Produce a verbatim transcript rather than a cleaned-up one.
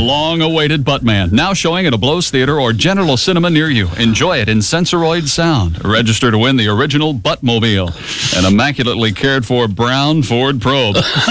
long-awaited Buttman, now showing at a Blows Theater or General Cinema near you. Enjoy it in Sensoroid sound. Register to win the original Buttmobile, an immaculately cared-for brown Ford Probe.